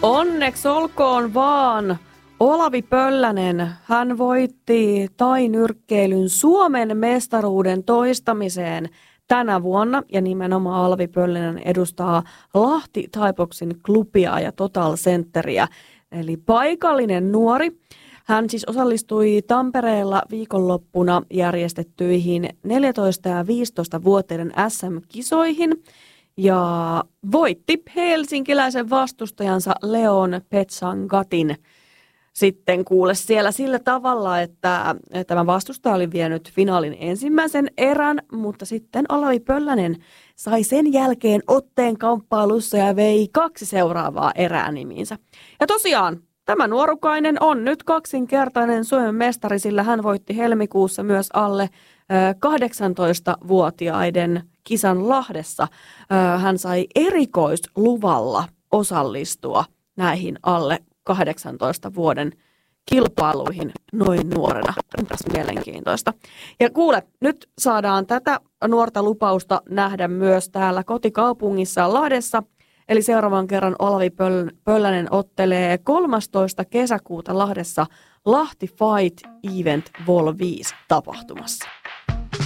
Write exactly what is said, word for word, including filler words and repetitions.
Onneksi olkoon vaan Olavi Pöllänen. Hän voitti tainyrkkeilyn Suomen mestaruuden toistamiseen tänä vuonna ja nimenomaan Olavi Pöllänen edustaa Lahti Thaiboxin klubia ja Total Centeriä, eli paikallinen nuori. Hän siis osallistui Tampereella viikonloppuna järjestettyihin neljätoista- ja viisitoistavuotiaiden äs äm-kisoihin ja voitti helsinkiläisen vastustajansa Leon Petsangatin. Sitten kuule siellä sillä tavalla, että tämä vastustaja oli vienyt finaalin ensimmäisen erän, mutta sitten Olavi Pöllänen sai sen jälkeen otteen kamppailussa ja vei kaksi seuraavaa erää nimiinsä. Ja tosiaan tämä nuorukainen on nyt kaksinkertainen Suomen mestari, sillä hän voitti helmikuussa myös alle kahdeksantoistavuotiaiden kisan Lahdessa. Hän sai erikoisluvalla osallistua näihin alle kahdeksantoista vuoden kilpailuihin noin nuorena. Onpas mielenkiintoista. Ja kuule, nyt saadaan tätä nuorta lupausta nähdä myös täällä kotikaupungissa Lahdessa. Eli seuraavan kerran Olavi Pöllänen ottelee kolmastoista kesäkuuta Lahdessa Lahti Fight Event Vol viisi tapahtumassa.